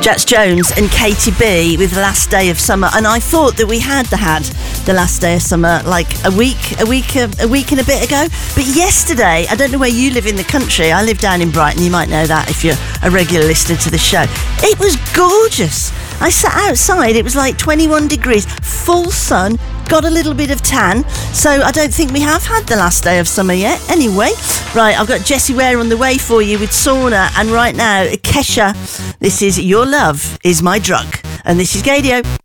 Jax Jones and Katie B with The Last Day of Summer, and I thought that we had The Last Day of Summer like a week and a bit ago, but yesterday, I don't know where you live in the country, I live down in Brighton, you might know that if you're a regular listener to the show. It was gorgeous. I sat outside, it was like 21 degrees, full sun, got a little bit of tan, so I don't think we have had The Last Day of Summer yet. Anyway, right, I've got Jessie Ware on the way for you with Sauna, and right now, Kesha, this is Your Love Is My Drug, and this is Gadio.